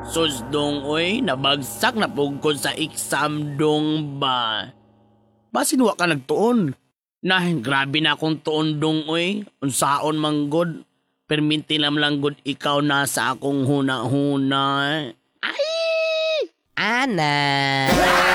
Sus dong oy, nabagsak na pugkod sa exam dong ba. Basin wa ka nagtuon. Nah, grabe na akong tuon dong oy. Unsaon manggod. Perminti lang gud ikaw na sa akong huna-huna. Ay! Ana!